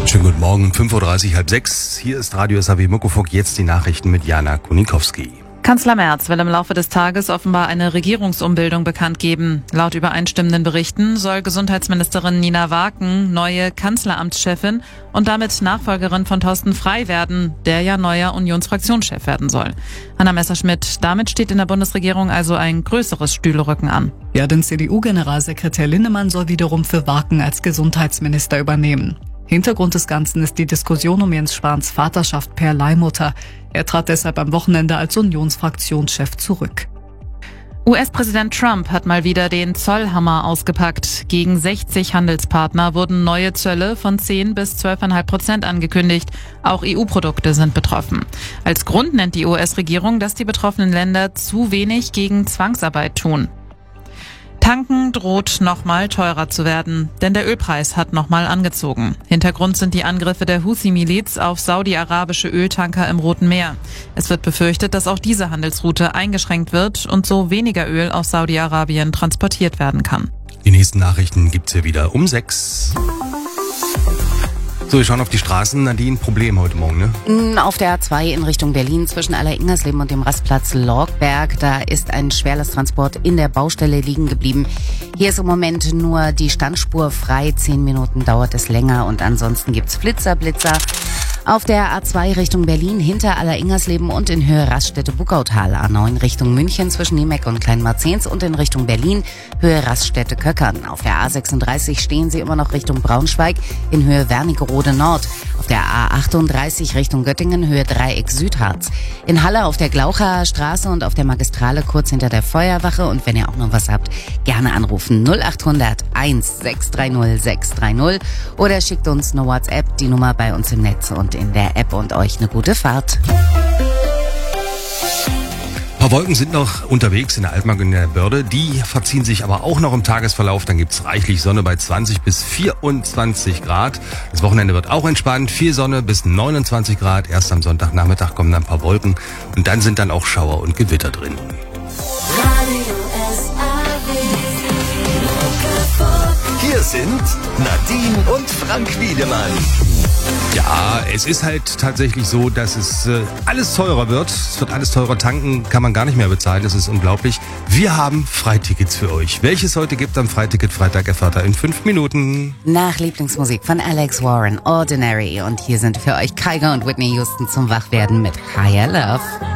Schönen guten Morgen, 5.30 Uhr, halb sechs. Hier ist Radio SAW Muckefuck, jetzt die Nachrichten mit Jana Kunikowski. Kanzler Merz will im Laufe des Tages offenbar eine Regierungsumbildung bekannt geben. Laut übereinstimmenden Berichten soll Gesundheitsministerin Nina Waken neue Kanzleramtschefin und damit Nachfolgerin von Thorsten Frey werden, der ja neuer Unionsfraktionschef werden soll. Hanna Messerschmidt, damit steht in der Bundesregierung also ein größeres Stühlerücken an. Ja, denn CDU-Generalsekretär Linnemann soll wiederum für Waken als Gesundheitsminister übernehmen. Hintergrund des Ganzen ist die Diskussion um Jens Spahns Vaterschaft per Leihmutter. Er trat deshalb am Wochenende als Unionsfraktionschef zurück. US-Präsident Trump hat mal wieder den Zollhammer ausgepackt. Gegen 60 Handelspartner wurden neue Zölle von 10 bis 12,5% angekündigt. Auch EU-Produkte sind betroffen. Als Grund nennt die US-Regierung, dass die betroffenen Länder zu wenig gegen Zwangsarbeit tun. Tanken droht nochmal teurer zu werden, denn der Ölpreis hat nochmal angezogen. Hintergrund sind die Angriffe der Houthi-Miliz auf saudi-arabische Öltanker im Roten Meer. Es wird befürchtet, dass auch diese Handelsroute eingeschränkt wird und so weniger Öl aus Saudi-Arabien transportiert werden kann. Die nächsten Nachrichten gibt's hier wieder um 6. So, wir schauen auf die Straßen. Nadine, Problem heute Morgen, ne? Auf der A2 in Richtung Berlin zwischen Aller-Ingersleben und dem Rastplatz Lorgberg. Da ist ein Schwerlasttransport in der Baustelle liegen geblieben. Hier ist im Moment nur die Standspur frei. 10 Minuten dauert es länger und ansonsten gibt's Blitzer. Auf der A2 Richtung Berlin hinter Aller-Ingersleben und in Höhe Raststätte-Buckautal. A9 Richtung München zwischen Niemeck und Kleinmarzens und in Richtung Berlin Höhe Raststätte-Köckern. Auf der A36 stehen Sie immer noch Richtung Braunschweig in Höhe Wernigerode Nord. Auf der A38 Richtung Göttingen Höhe Dreieck Südharz. In Halle auf der Glaucher Straße und auf der Magistrale kurz hinter der Feuerwache. Und wenn ihr auch noch was habt, gerne anrufen 0800 1630 630 oder schickt uns eine WhatsApp, die Nummer bei uns im Netz und in der App und euch eine gute Fahrt. Ein paar Wolken sind noch unterwegs in der Altmark und in der Börde. Die verziehen sich aber auch noch im Tagesverlauf. Dann gibt's reichlich Sonne bei 20 bis 24 Grad. Das Wochenende wird auch entspannt. Viel Sonne bis 29 Grad. Erst am Sonntagnachmittag kommen dann ein paar Wolken. Und dann sind dann auch Schauer und Gewitter drin. Hier sind Nadine und Frank Wiedemann. Ja, es ist halt tatsächlich so, dass es alles teurer wird. Es wird alles teurer, tanken kann man gar nicht mehr bezahlen. Das ist unglaublich. Wir haben Freitickets für euch. Welches heute gibt am Freiticket Freitag erfahrt ihr in 5 Minuten. Nach Lieblingsmusik von Alex Warren, Ordinary. Und hier sind für euch Kygo und Whitney Houston zum Wachwerden mit Higher Love.